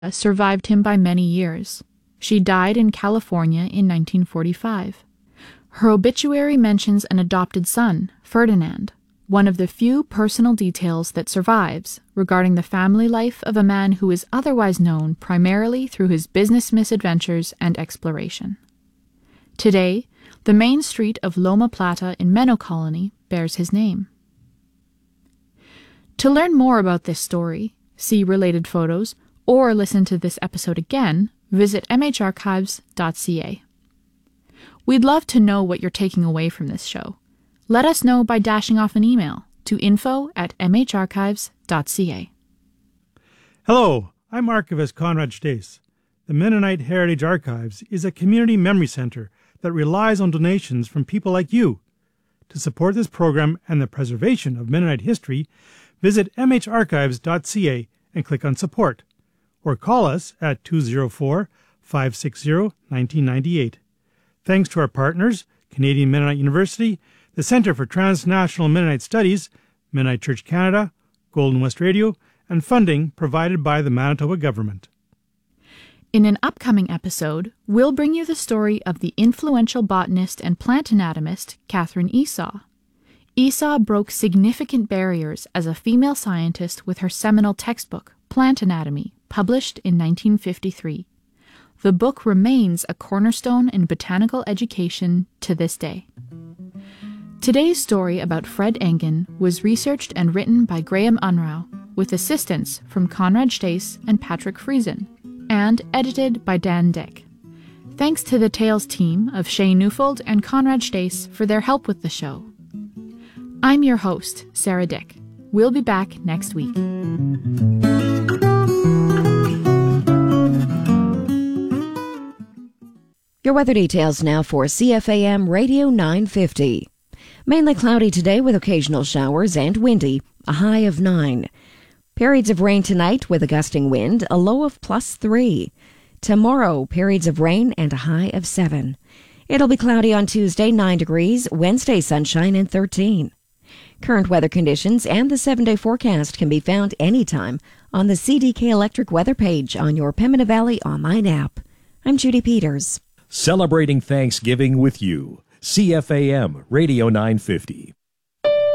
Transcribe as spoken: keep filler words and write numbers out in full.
survived him by many years. She died in California in nineteen forty-five. Her obituary mentions an adopted son, Ferdinand, one of the few personal details that survives regarding the family life of a man who is otherwise known primarily through his business misadventures and exploration. Today, the main street of Loma Plata in Menno Colony bears his name. To learn more about this story, see related photos, or listen to this episode again, visit m h archives dot c a. We'd love to know what you're taking away from this show. Let us know by dashing off an email to info at m h archives dot c a. Hello, I'm Archivist Conrad Stace. The Mennonite Heritage Archives is a community memory center that relies on donations from people like you. To support this program and the preservation of Mennonite history, visit m h archives dot c a and click on Support, or call us at two oh four, five six zero, one nine nine eight. Thanks to our partners, Canadian Mennonite University, the Centre for Transnational Mennonite Studies, Mennonite Church Canada, Golden West Radio, and funding provided by the Manitoba government. In an upcoming episode, we'll bring you the story of the influential botanist and plant anatomist Catherine Esau. Esau broke significant barriers as a female scientist with her seminal textbook, Plant Anatomy, published in nineteen fifty-three. The book remains a cornerstone in botanical education to this day. Today's story about Fred Engen was researched and written by Graham Unruh, with assistance from Conrad Stace and Patrick Friesen, and edited by Dan Dick. Thanks to the Tales team of Shay Newfold and Conrad Stace for their help with the show. I'm your host, Sarah Dick. We'll be back next week. Your weather details now for C F A M Radio nine fifty. Mainly cloudy today with occasional showers and windy, a high of nine. Periods of rain tonight with a gusting wind, a low of plus three. Tomorrow, periods of rain and a high of seven. It'll be cloudy on Tuesday, nine degrees, Wednesday, sunshine and thirteen. Current weather conditions and the seven-day forecast can be found anytime on the C D K Electric weather page on your Pembina Valley online app. I'm Judy Peters. Celebrating Thanksgiving with you. C F A M Radio nine fifty.